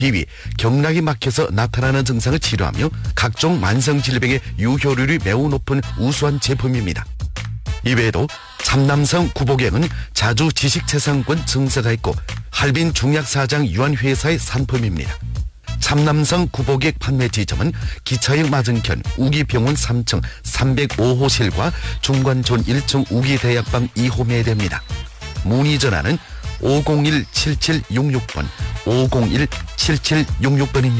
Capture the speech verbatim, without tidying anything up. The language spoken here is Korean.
이 위 경락이 막혀서 나타나는 증상을 치료하며 각종 만성질병의 유효율이 매우 높은 우수한 제품입니다. 이외에도 참남성 구복액은 자주 지식재산권 증서가 있고 할빈 중약사장 유한회사의 상품입니다. 참남성 구복액 판매 지점은 기차역 맞은편 우기병원 삼 층 삼백오 호실과 중관존 일 층 우기대약방 이 호 매대입니다. 문의 전화는 오공일 칠칠육육 번 오공일 칠칠육육 번입니다.